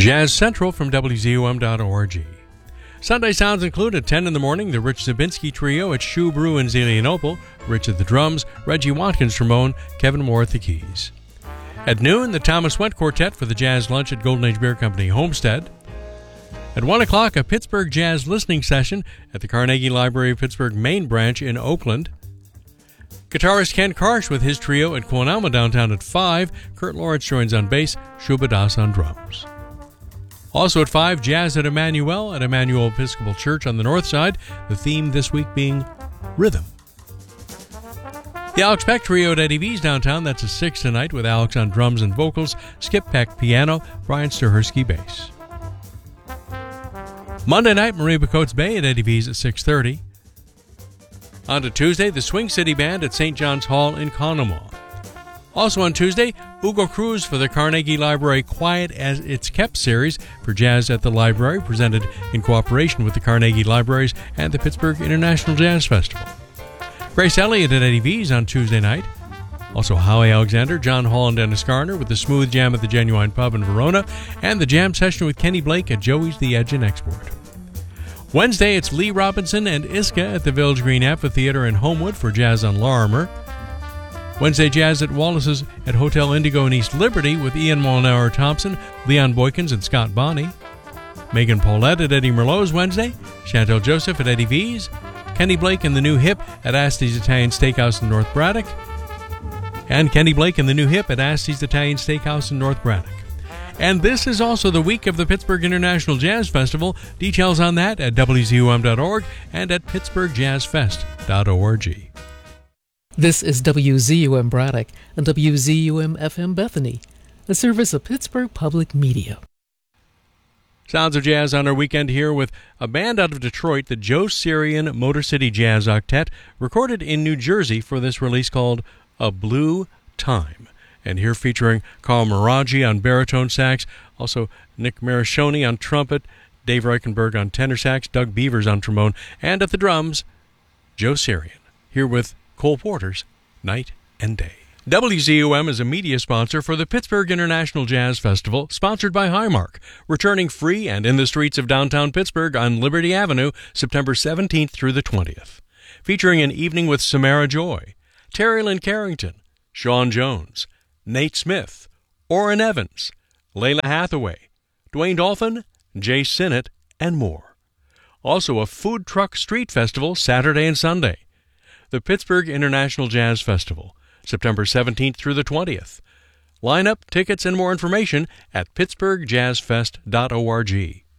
Jazz Central from WZUM.org. Sunday sounds include at 10 in the morning the Rich Zabinski Trio at Shoe Brew in Zelienople, Rich at the drums, Reggie Watkins trombone, Kevin Moore at the keys. At noon, the Thomas Went Quartet for the Jazz Lunch at Golden Age Beer Company, Homestead. At 1 o'clock, a Pittsburgh Jazz listening session at the Carnegie Library of Pittsburgh main branch in Oakland. Guitarist Ken Karsh with his trio at Quanama downtown at 5. Kurt Lawrence joins on bass, Shubha Das on drums. Also at 5, Jazz at Emmanuel Episcopal Church on the north side, the theme this week being rhythm. The Alex Peck Trio at Eddie V's downtown, that's a 6 tonight with Alex on drums and vocals, Skip Peck piano, Brian Stahersky bass. Monday night, Marie Bacote's Bay at Eddie V's at 6:30. On to Tuesday, the Swing City Band at St. John's Hall in Conemaugh. Also on Tuesday, Hugo Cruz for the Carnegie Library Quiet as It's Kept series for Jazz at the Library, presented in cooperation with the Carnegie Libraries and the Pittsburgh International Jazz Festival. Grace Elliott at Eddie V's on Tuesday night. Also Howie Alexander, John Hall, and Dennis Garner with the Smooth Jam at the Genuine Pub in Verona, and the jam session with Kenny Blake at Joey's The Edge in Export. Wednesday, it's Lee Robinson and Iska at the Village Green Amphitheater in Homewood for Jazz on Larimer. Wednesday, Jazz at Wallace's at Hotel Indigo in East Liberty with Ian Molnauer Thompson, Leon Boykins, and Scott Bonney. Megan Paulette at Eddie Merlot's Wednesday. Chantel Joseph at Eddie V's. Kenny Blake and the New Hip at Asti's Italian Steakhouse in North Braddock. And Kenny Blake and the New Hip at Asti's Italian Steakhouse in North Braddock. And this is also the week of the Pittsburgh International Jazz Festival. Details on that at WZUM.org and at PittsburghJazzFest.org. This is WZUM Braddock and WZUM FM Bethany, a service of Pittsburgh Public Media. Sounds of Jazz on our weekend here with a band out of Detroit, the Joe Sirian Motor City Jazz Octet, recorded in New Jersey for this release called A Blue Time. And here featuring Carl Maraji on baritone sax, also Nick Marichoni on trumpet, Dave Reichenberg on tenor sax, Doug Beavers on trombone, and at the drums, Joe Sirian, here with Cole Porter's Night and Day. WZUM is a media sponsor for the Pittsburgh International Jazz Festival, sponsored by Highmark, returning free and in the streets of downtown Pittsburgh on Liberty Avenue, September 17th through the 20th. Featuring an evening with Samara Joy, Terry Lynn Carrington, Sean Jones, Nate Smith, Orrin Evans, Layla Hathaway, Dwayne Dolphin, Jay Sinnott, and more. Also a food truck street festival Saturday and Sunday. The Pittsburgh International Jazz Festival, September 17th through the 20th. Lineup, tickets, and more information at PittsburghJazzFest.org.